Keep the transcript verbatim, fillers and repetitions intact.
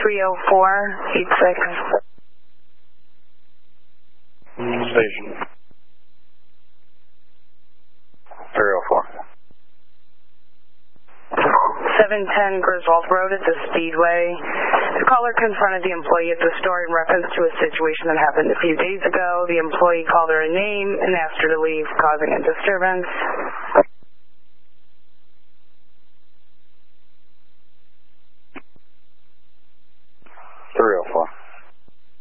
three oh four eight six. Station. three oh four. seven ten Griswold Road at the Speedway. The caller confronted the employee at the store in reference to a situation that happened a few days ago. The employee called her a name and asked her to leave, causing a disturbance.